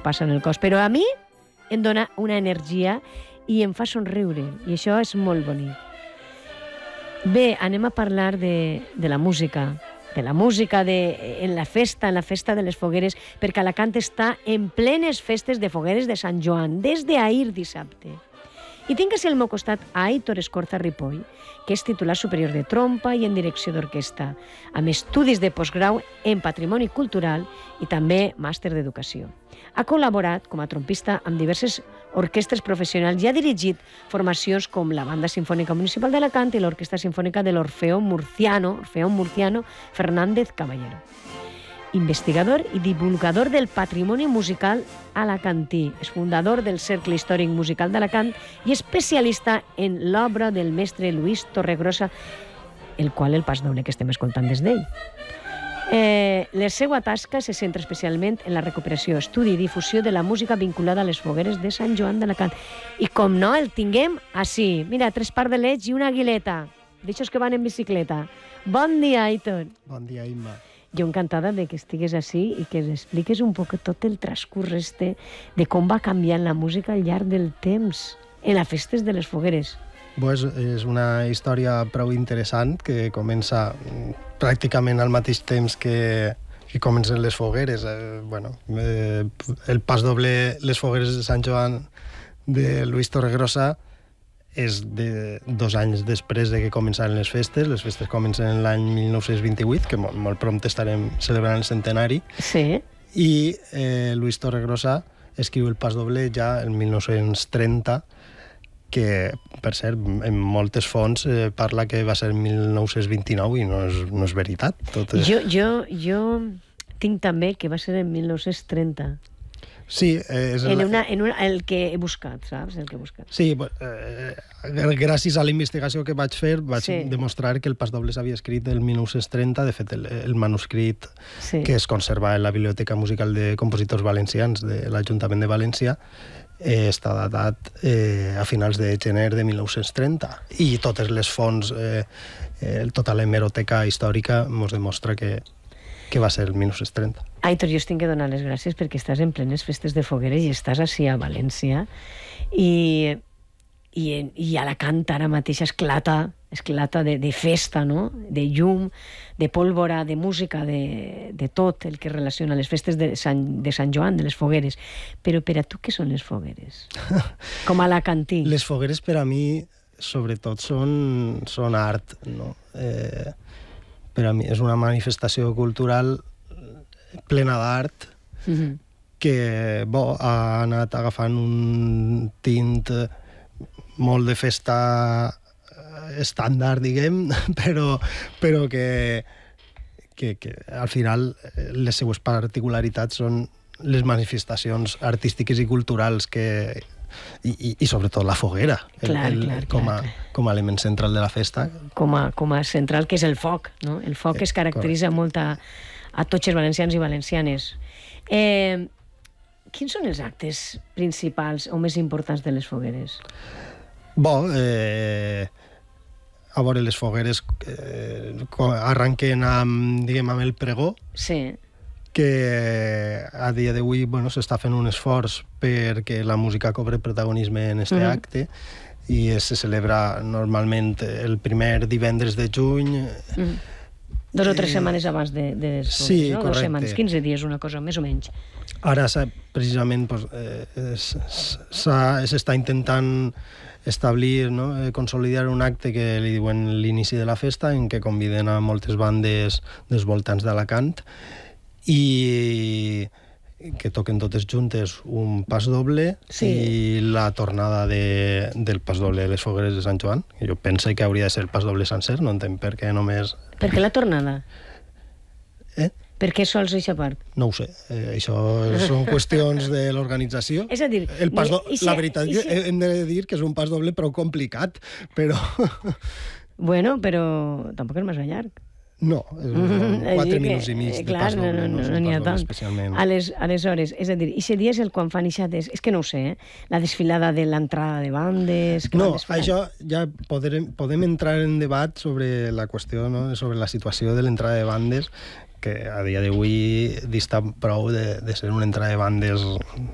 traspassa en el cos. Però a mi em dona una energia i em fa somriure, i això és molt bonic. Bé, anem a parlar de la música, en la festa de les fogueres, perquè Alacant està en plenes festes de fogueres de Sant Joan, des d'ahir dissabte. I tinc així al meu costat a Aitor Escorza Ripoll, que és titular superior de trompa i en direcció d'orquestra, amb estudis de postgrau en patrimoni cultural i també màster d'educació. Ha col·laborat com a trompista amb diverses orquestres professionals i ha dirigit formacions com la Banda Sinfònica Municipal d'Alacant i l'Orquestra Sinfònica de l'Orfeón Murciano Fernández Caballero. Investigador i divulgador del patrimoni musical alacantí. És fundador del Cercle Històric Musical d'Alacant i especialista en l'obra del mestre Luis Torregrossa, el qual el pas doble que estem escoltant des d'ell. La seva tasca se centra especialment en la recuperació, estudi i difusió de la música vinculada a les fogueres de Sant Joan d'Alacant. I com no, el tinguem així. Mira, 3 pardalets i una aguileta, d'aixòs que van en bicicleta. Bon dia, Aitor. Bon dia, Imma. Jo encantada de que estigues així i que ens expliques un poc tot el transcurs de com va canviant la música al llarg del temps en les festes de les fogueres. Pues és una història prou interessant que comença pràcticament al mateix temps que comencen les fogueres. El pas doble Les fogueres de Sant Joan de Luis Torregrossa és de 2 anys després de que començaren les festes. Les festes comencen l'any 1928, que molt prompte estarem celebrant el centenari. Sí. I Luis Torregrossa escriu el pas doble ja el 1930, que, per cert, en moltes fonts parla que va ser el 1929 i no és veritat. Jo tinc també que va ser en 1930. Sí, el que he buscat, saps? El que he buscat. Sí, gràcies a la investigació que vaig fer, vaig demostrar que el pas doble s'havia escrit el 1930. De fet, el manuscrit que es conserva en la Biblioteca Musical de Compositors Valencians de l'Ajuntament de València està datat a finals de gener de 1930. I totes les fonts, tota l'hemeroteca històrica ens demostra que va ser el 1930. Aitor, jo us tinc que donar les gràcies perquè estàs en plenes festes de fogueres i estàs així a València i Alacant ara mateix esclata de festa, no? De llum, de pólvora, de música, de tot el que relaciona les festes de Sant Joan, de les fogueres. Però per a tu què són les fogueres? Com a alacantí. Les fogueres per a mi sobretot són art, no? Per a mi és una manifestació cultural plena d'art que ha anat agafant un tint molt de festa estàndard, diguem, però que al final les seues particularitats són les manifestacions artístiques i culturals i sobretot la foguera, com a element central de la festa. Com a central, que és el foc, no? El foc es caracteritza molt a tots els valencians i valencianes. Quins són els actes principals o més importants de les fogueres? A veure, les fogueres arranquen amb el pregó. Sí. Que a dia d'avui s'està fent un esforç perquè la música cobre protagonisme en aquest acte i se celebra normalment el primer divendres de juny. 2 o 3 setmanes abans de les fogueres, sí, no? correcte. 2 setmanes, 15 dies, una cosa més o menys. Ara, precisament, s'està intentant establir, consolidar un acte que li diuen l'inici de la festa, en què conviden a moltes bandes dels voltants d'Alacant i que toquen totes juntes un pas doble i la tornada del pas doble de les fogueres de Sant Joan. Jo penso que hauria de ser el pas doble sencer, no entenc per què només... Per què la tornada? Per què sols aquesta part? No ho sé, això són qüestions de l'organització. És a dir... La veritat hem de dir que és un pas doble prou complicat, però... Bueno, però tampoc és massa llarg. No, 4 minuts i mig de pas doble, no n'hi ha tant. Aleshores, és a dir, aquest dia és el quan fan és que no ho sé, la desfilada de l'entrada de bandes... No, això ja podem entrar en debat sobre la qüestió, sobre la situació de l'entrada de bandes, que a dia d'avui dista prou de ser una entrada de bandes